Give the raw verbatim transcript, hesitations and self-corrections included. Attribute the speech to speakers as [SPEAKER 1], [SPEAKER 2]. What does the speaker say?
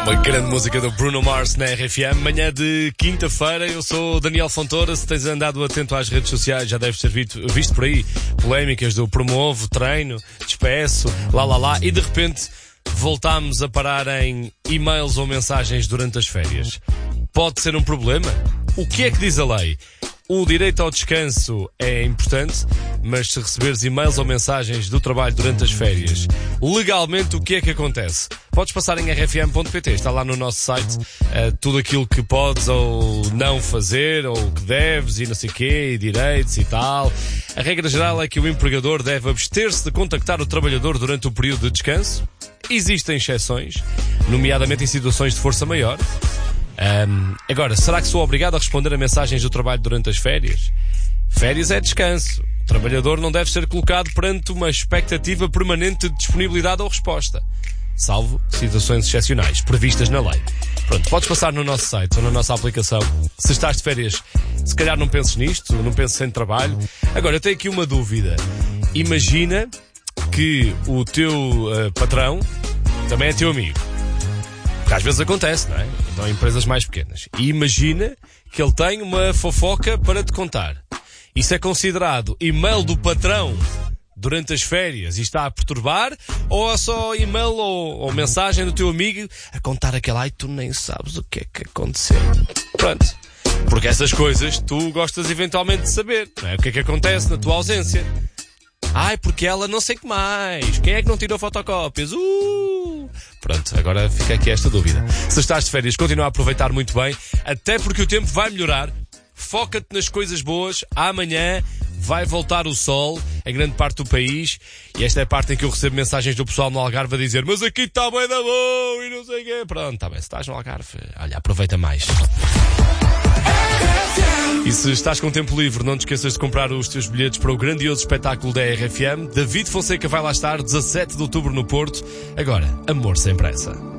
[SPEAKER 1] Uma grande música do Bruno Mars na R F M. Manhã de quinta-feira, eu sou o Daniel Fontoura. Se tens andado atento às redes sociais, já deves ter visto, visto por aí polémicas do promovo, treino, despeço, lá lá lá, e de repente voltámos a parar em e-mails ou mensagens durante as férias. Pode ser um problema? O que é que diz a lei? O direito ao descanso é importante, mas se receberes e-mails ou mensagens do trabalho durante as férias, legalmente o que é que acontece? Podes passar em r f m ponto p t, está lá no nosso site uh, tudo aquilo que podes ou não fazer, ou que deves, e não sei o quê, e direitos e tal. A regra geral é que o empregador deve abster-se de contactar o trabalhador durante o período de descanso. Existem exceções, nomeadamente em situações de força maior. Um, agora, será que sou obrigado a responder a mensagens do trabalho durante as férias? Férias é descanso. O trabalhador não deve ser colocado perante uma expectativa permanente de disponibilidade ou resposta, salvo situações excepcionais previstas na lei. Pronto, podes passar no nosso site ou na nossa aplicação. Se estás de férias, se calhar não penses nisto, não penses em trabalho. Agora, eu tenho aqui uma dúvida. Imagina que o teu uh, patrão também é teu amigo. Que às vezes acontece, não é? Então, em empresas mais pequenas. E imagina que ele tem uma fofoca para te contar. Isso é considerado e-mail do patrão durante as férias e está a perturbar? Ou é só e-mail ou, ou mensagem do teu amigo a contar aquela, ai, tu nem sabes o que é que aconteceu. Pronto. Porque essas coisas tu gostas eventualmente de saber, não é? O que é que acontece na tua ausência? Ai, porque ela não sei o que mais. Quem é que não tirou fotocópias? Uh! Pronto, agora fica aqui esta dúvida. Se estás de férias, continua a aproveitar muito bem, até porque o tempo vai melhorar. Foca-te nas coisas boas. Amanhã vai voltar o sol em grande parte do país. E esta é a parte em que eu recebo mensagens do pessoal no Algarve a dizer: mas aqui está bem da bom e não sei o quê. Pronto, está bem, se estás no Algarve, olha, aproveita mais. E se estás com tempo livre, não te esqueças de comprar os teus bilhetes para o grandioso espetáculo da R F M. David Fonseca vai lá estar, dezassete de outubro no Porto. Agora, amor sem pressa.